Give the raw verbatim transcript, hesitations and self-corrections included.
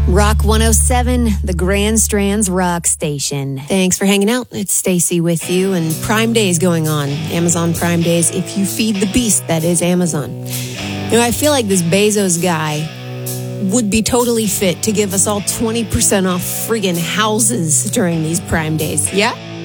Rock one oh seven, the Grand Strands Rock Station. Thanks for hanging out. It's Stacy with you, and Prime Day is going on. Amazon Prime Days, if you feed the beast, that is Amazon. You know, I feel like this Bezos guy would be totally fit to give us all twenty percent off friggin' houses during these Prime Days. Yeah?